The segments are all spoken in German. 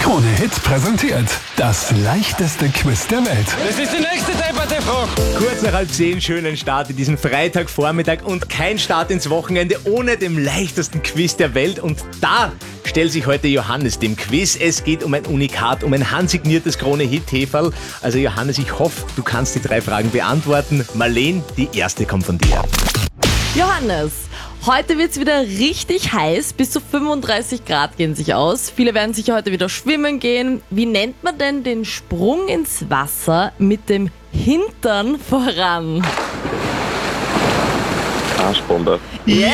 Krone Hit präsentiert das leichteste Quiz der Welt. Das ist die nächste Debatte-Frage. Kurz nach 9:30, schönen Start in diesen Freitagvormittag und kein Start ins Wochenende ohne den leichtesten Quiz der Welt. Und da stellt sich heute Johannes dem Quiz. Es geht um ein Unikat, um ein handsigniertes Krone-Hit-Heferl. Also Johannes, ich hoffe, du kannst die 3 Fragen beantworten. Marleen, die erste kommt von dir. Johannes, heute wird es wieder richtig heiß. Bis zu 35 Grad gehen sich aus. Viele werden sicher heute wieder schwimmen gehen. Wie nennt man denn den Sprung ins Wasser mit dem Hintern voran? Arschbombe. Yeah!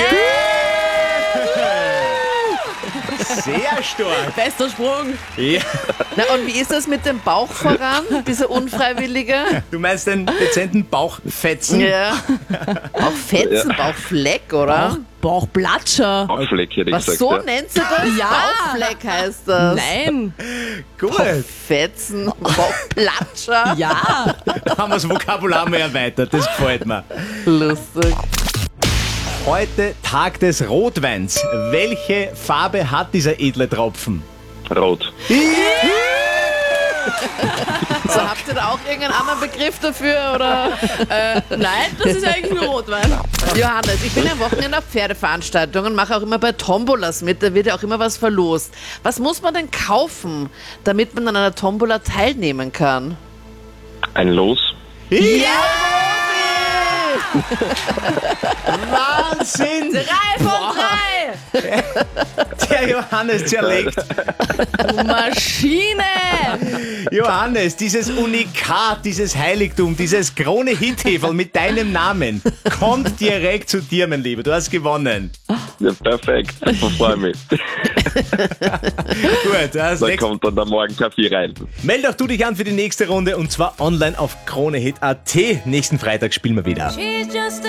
Sehr stark. Bester Sprung. Ja. Na, und wie ist das mit dem Bauch voran, dieser unfreiwillige? Du meinst den dezenten Bauchfetzen? Ja. Bauchfetzen, Bauchfleck, oder? Bauchplatscher. Bauchfleck hätte ich Was, gesagt. so Ja. nennt sie das? Ja. Bauchfleck heißt das. Nein. Gut. Bauchfetzen, Bauchplatscher. Ja. Da haben wir das Vokabular mehr erweitert. Das gefällt mir. Lustig. Heute Tag des Rotweins. Welche Farbe hat dieser edle Tropfen? Rot. So, habt ihr da auch irgendeinen anderen Begriff dafür? Oder? Nein, das ist eigentlich nur Rotwein. Johannes, ich bin am Wochenende auf Pferdeveranstaltungen, mache auch immer bei Tombolas mit, da wird ja auch immer was verlost. Was muss man denn kaufen, damit man an einer Tombola teilnehmen kann? Ein Los. Wahnsinn! 3 von 3. Der Johannes zerlegt. Du Maschine. Johannes, dieses Unikat, dieses Heiligtum, dieses Krone-Hit-Heferl mit deinem Namen kommt direkt zu dir, mein Lieber. Du hast gewonnen. Ja, perfekt. Ich freue mich. Gut, das Da kommt dann der Morgen Kaffee rein. Meld auch du dich an für die nächste Runde und zwar online auf KroneHit.at. Nächsten Freitag spielen wir wieder.